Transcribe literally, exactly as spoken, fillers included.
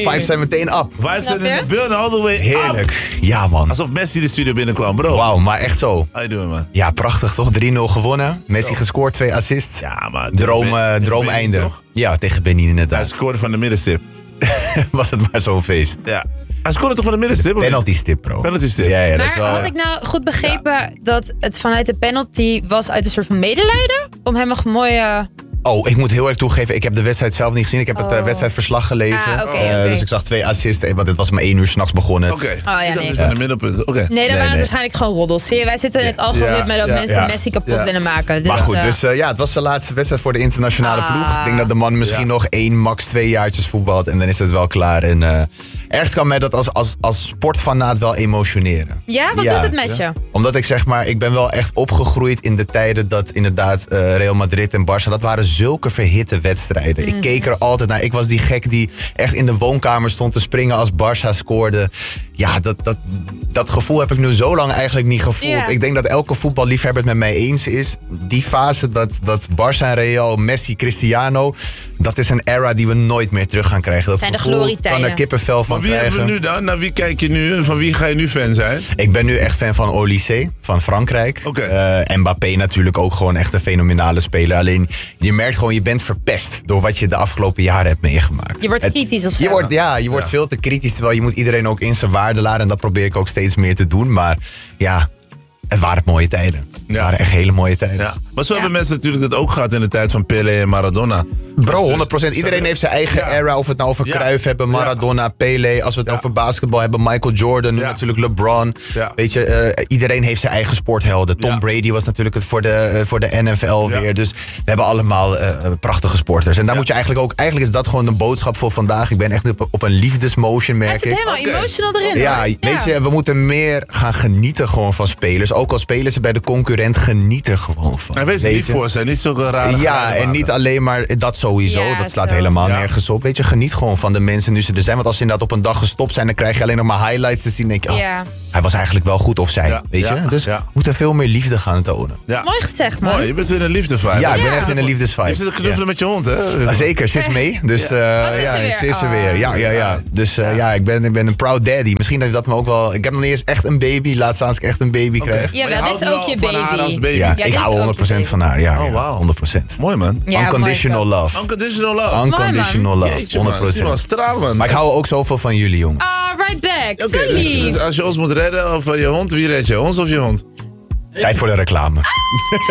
vibes zijn meteen up. Vibes zijn in de building all the way Heerlijk. up. Ja, man. Alsof Messi de studio binnenkwam, bro. Wauw, maar echt zo. How you doing, man? Ja, prachtig toch? drie nul gewonnen. Messi gescoord, twee assists. Ja, maar... Droom, uh, droomeinde. Ja, tegen Benin inderdaad. Hij scoorde van de middenstip. Was het maar zo'n feest. Ja. Hij scoorde toch van de middenstip? Penalty stip, bro. Penalty stip. Ja, ja, dat Maar is wel... had ik nou goed begrepen dat het vanuit de penalty was uit een soort van medelijden? Om hem een mooie... Oh, ik moet heel erg toegeven, ik heb de wedstrijd zelf niet gezien. Ik heb het uh, Oh. wedstrijdverslag gelezen. Ah, oké, Uh, oké. Dus ik zag twee assists, want het was maar één uur s'nachts begonnen. Oké. Oh, ja, ik dacht nee. het van de middenpunt. Oké. Nee, dan Nee, waren het nee. waarschijnlijk gewoon roddels. Zie je, wij zitten in het algoritme Ja, dat ja, mensen ja. Messi kapot Ja. willen maken. Dus, Maar goed, uh, dus uh, ja, het was zijn laatste wedstrijd voor de internationale Ah. ploeg. Ik denk dat de man misschien Ja. nog één, max twee jaartjes voetbalt. En dan is het wel klaar. En uh, ergens kan mij dat als, als, als sportfanaat wel emotioneren. ja, wat Ja. doet het met je? Omdat ik zeg maar, ik ben wel echt opgegroeid in de tijden dat inderdaad uh, Real Madrid en Barça, dat waren zulke verhitte wedstrijden. Ik keek er altijd naar. Ik was die gek die echt in de woonkamer stond te springen als Barça scoorde. Ja, dat, dat, dat gevoel heb ik nu zo lang eigenlijk niet gevoeld. Ja. Ik denk dat elke voetballiefhebber het met mij eens is. Die fase dat, dat Barça en Real, Messi, Cristiano, dat is een era die we nooit meer terug gaan krijgen. Dat Zijn de gevoel glorietijden. kan er kippenvel van Maar wie krijgen. hebben we nu dan? Naar wie kijk je nu? Van wie ga je nu fan zijn? Ik ben nu echt fan van Olysée, van Frankrijk. Oké. Eh, Mbappé natuurlijk ook gewoon echt een fenomenale speler. Alleen je merkt gewoon, je bent verpest door wat je de afgelopen jaren hebt meegemaakt. Je wordt Het- kritisch of zo. Je wordt, ja, je wordt Ja. veel te kritisch, terwijl je moet iedereen ook in zijn waarde laten. En dat probeer ik ook steeds meer te doen. Maar ja, het waren mooie tijden. Het Ja. waren echt hele mooie tijden. Ja. Maar zo Ja. hebben mensen natuurlijk dat ook gehad in de tijd van Pelé en Maradona. Bro, Dus- honderd procent. Iedereen heeft zijn eigen Ja. era. Of we het nou over Ja. Cruyff hebben, Maradona, Pelé. Als we het Ja. over basketbal hebben, Michael Jordan. Nu Ja. natuurlijk LeBron. Ja. Weet je, eh, iedereen heeft zijn eigen sporthelden. Tom Ja. Brady was natuurlijk het voor de, eh, voor de N F L Ja. weer. Dus we hebben allemaal eh, prachtige sporters. En daar Ja. moet je eigenlijk ook... Eigenlijk is dat gewoon de boodschap voor vandaag. Ik ben echt op, op een liefdesmotion, Hij merk zit ik. helemaal Oké. emotional erin. Ja, hoor. weet je, we moeten meer gaan genieten gewoon van spelers. Ook al spelen ze bij de concurrent, geniet er gewoon van. En wees er weet niet je? voor zijn, niet zulke rare Ja, geluiden en niet maken. alleen maar dat sowieso. Ja, dat slaat zo. helemaal Ja. nergens op. Weet je, geniet gewoon van de mensen nu ze er zijn. Want als ze inderdaad op een dag gestopt zijn, dan krijg je alleen nog maar highlights te zien. Dan denk je, oh, Ja. hij was eigenlijk wel goed of zij. Ja, Weet ja, je? Dus ja. we moeten veel meer liefde gaan tonen. Ja. Mooi gezegd, man. Mooi, je bent weer in een liefdevibe. Ja, ik ben Ja. echt in een Je liefdesvibe. zit te knuffelen Ja. met je hond, hè? Ah, zeker, ze is mee. Dus ja, Oh, ze is ja er weer. ze is er Oh. weer. Ja, ja, ja. Dus uh, ja, ik ben, ik ben een proud daddy. Misschien heeft dat me ook wel... Ik heb nog niet eens echt een baby. Laat staan als ik echt een baby Oké. krijg. Ja, Maar je wel, houdt dit is ook wel je van haar baby. als baby. Ja, Ja, dit ik is hou ook honderd procent je van haar. Ja, Oh, ja, wauw. honderd procent. Mooi, man. Ja, Unconditional mooi, love. Unconditional love. Unconditional love. Jeetje, man. honderd Die man procent. straal, man. Maar ik hou ook zoveel van jullie, jongens. Ah, right back. Oké, Zo dus, lief. dus als je ons moet redden of uh, je hond, wie red je? Ons of je hond? Tijd voor de reclame.